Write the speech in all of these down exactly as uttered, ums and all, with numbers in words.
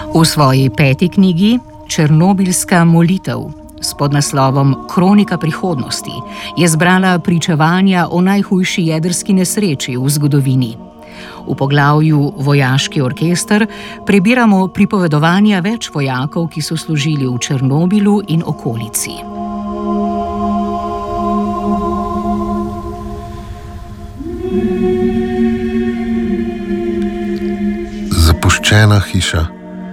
V svoji peti knjigi Černobilska molitev s podnaslovom Kronika prihodnosti je zbrala pričevanja o najhujši jedrski nesreči v zgodovini. V poglavju Vojaški orkester prebiramo pripovedovanja več vojakov, ki so služili v Černobilu in okolici. Zapuščena hiša,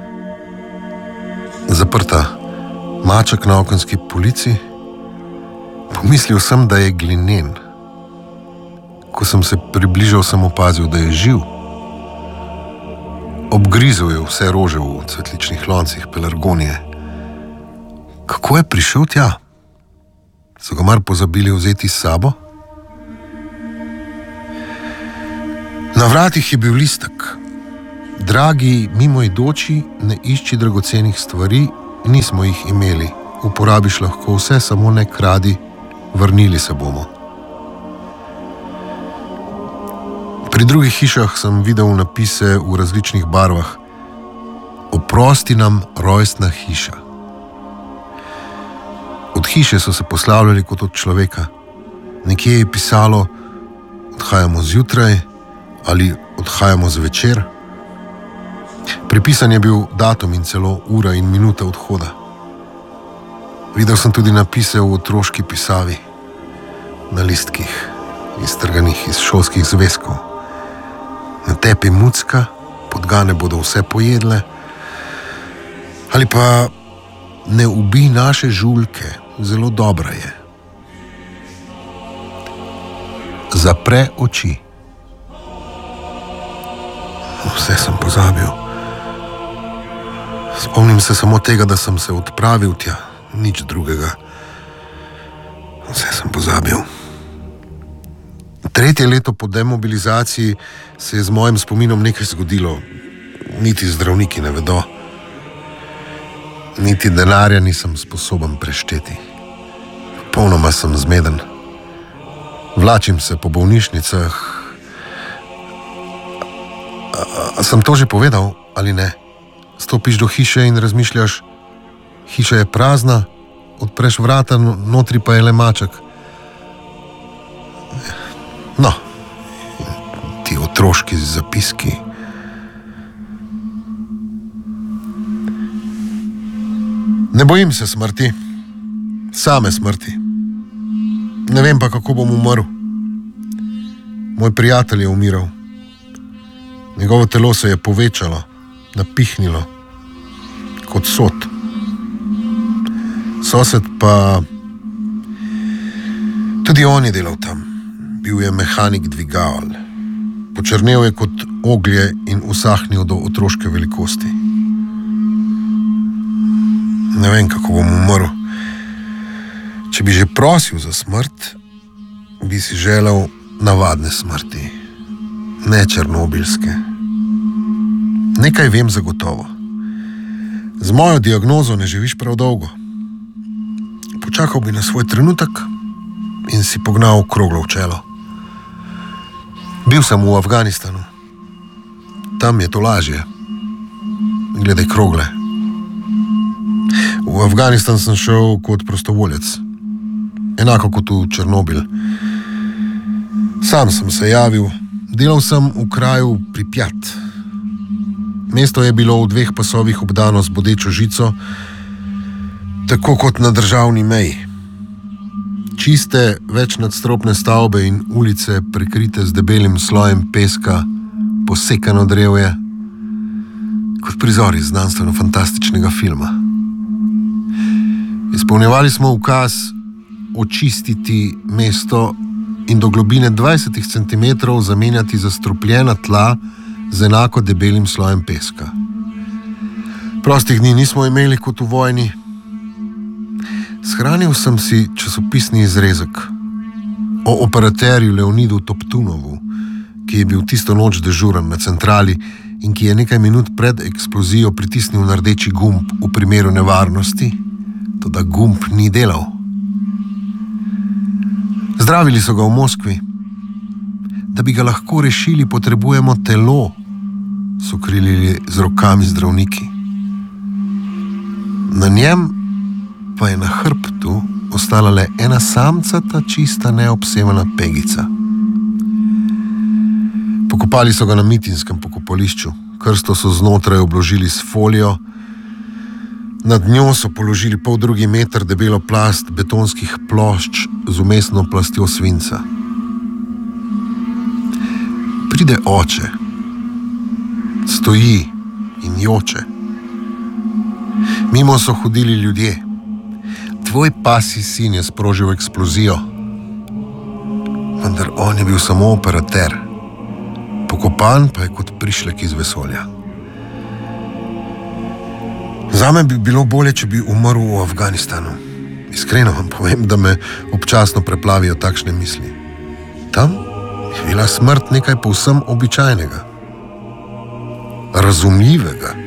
zaprta maček na okenski polici. Pomislil sem, da je glinen. Ko sem se približal, sem opazil, da je živ. Obgrizel je vse rože v cvetličnih loncih pelargonije. Kako je prišel tja? So ga mar pozabili vzeti s sabo? Na vratih je bil listek. Dragi mimoidoči, ne išči dragocenih stvari, nismo jih imeli. Uporabiš lahko vse, samo ne kradi, vrnili se bomo. Pri drugih hišah sem videl napise v različnih barvah. Oprosti nam rojstna hiša. Od hiše so se poslavljali kot od človeka. Nekje je pisalo, odhajamo zjutraj ali odhajamo zvečer. Pripisan je bil datum in celo ura in minuta odhoda. Videl sem tudi napise v otroški pisavi, na listkih, iztrganih iz šolskih zvezkov. Na tepi mucka, podgane bodo vse pojedle, ali pa ne ubij naše žulke, zelo dobra je. Zapre oči. Vse sem pozabil. Spomnim se samo tega, da sem se odpravil tja, nič drugega. Vse sem pozabil. Tretje leto po demobilizaciji se je z mojim spominom nekaj zgodilo. Niti zdravniki ne vedo. Niti denarja nisem sposoben prešteti. Popolnoma sem zmeden. Vlačim se po bolnišnicah. A, a sem to že povedal ali ne? Stopiš do hiše in razmišljaš, hiša je prazna, odpreš vrata, notri pa je le maček. No, ti otroški zapiski. Ne bojim se smrti, same smrti. Ne vem pa, kako bom umrl. Moj prijatelj je umiral. Njegovo telo se je povečalo, napihnilo, kot sod. Sosed pa... Tudi on je delal tam. Bil je mehanik dvigal. Počrnel je kot oglje in usahnil do otroške velikosti. Ne vem, kako bom umrl. Če bi že prosil za smrt, bi si želel navadne smrti, ne černobilske. Nekaj vem zagotovo. Z mojo diagnozo ne živiš prav dolgo. Počakal bi na svoj trenutek in si pognal kroglo v čelo. Bil sem v Afganistanu. Tam je to lažje. Gledaj krogle. V Afganistan sem šel kot prostovoljec. Enako kot v Černobil. Sam sem se javil. Delal sem v kraju Pripjat. Mesto je bilo v dveh pasovih obdano z bodečo žico, tako kot na državni meji. Čiste, večnadstropne stavbe in ulice prekrite z debelim slojem peska, posekano drevje, kot prizori znanstveno-fantastičnega filma. Izpolnjevali smo ukaz očistiti mesto in do globine dvajset centimetrov zamenjati zastrupljena tla z enako debelim slojem peska. Prostih dni nismo imeli kot v vojni. Shranil sem si časopisni izrezek o operaterju Leonidu Toptunovu, ki je bil tisto noč dežuren na centrali in ki je nekaj minut pred eksplozijo pritisnil na rdeči gumb v primeru nevarnosti, toda gumb ni delal. Zdravili so ga v Moskvi. Da bi ga lahko rešili, potrebujemo telo, so krilili z rokami zdravniki. Na njem pa je na hrbtu ostala le ena samcata, čista neobsevana pegica. Pokopali so ga na mitinskem pokopališču, krsto so znotraj obložili s folijo, nad njo so položili pol drugi meter debelo plast betonskih plošč z vmesno plastjo svinca. Pride oče, stoji in joče. Mimo so hodili ljudje. Tvoj pasji sin je sprožil eksplozijo, vendar on je bil samo operater, pokopan pa je kot prišlek iz vesolja. Zame bi bilo bolje, če bi umrl v Afganistanu. Iskreno vam povem, da me občasno preplavijo takšne misli. Tam je bila smrt nekaj povsem običajnega, razumljivega.